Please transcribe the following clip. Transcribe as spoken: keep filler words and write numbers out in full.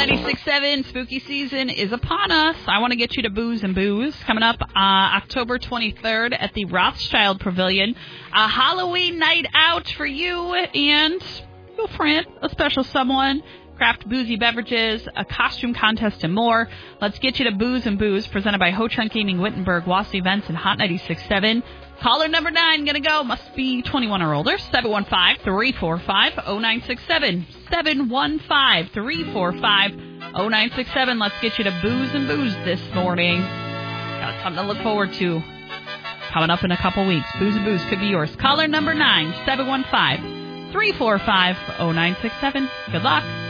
ninety-six point seven, spooky season is upon us. I want to get you to Booze and Booze. Coming up uh, October twenty-third at the Rothschild Pavilion. A Halloween night out for you and your friend, a special someone. Craft boozy beverages, a costume contest, and more. Let's get you to Booze and Booze, presented by Ho Chunk Gaming, Wittenberg, Wass Events, and Hot ninety-six point seven. Caller number nine, gonna go. Must be twenty-one or older. seven one five, three four five, zero nine six seven. seven one five, three four five, zero nine six seven. Let's get you to Booze and Booze this morning. Got something to look forward to coming up in a couple weeks. Booze and Booze could be yours. Caller number nine, seven one five, three four five, zero nine six seven. Good luck.